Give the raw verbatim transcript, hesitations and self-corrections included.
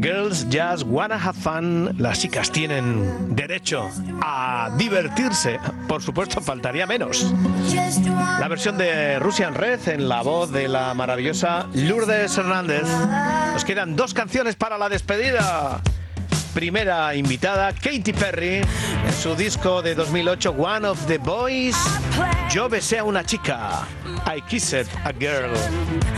Girls just wanna have fun. Las chicas tienen derecho a divertirse. Por supuesto, faltaría menos. La versión de Russian Red en la voz de la maravillosa Lourdes Hernández. Nos quedan dos canciones para la despedida. Primera invitada, Katy Perry, en su disco de dos mil ocho, One of the Boys. Yo besé a una chica. I kissed a girl.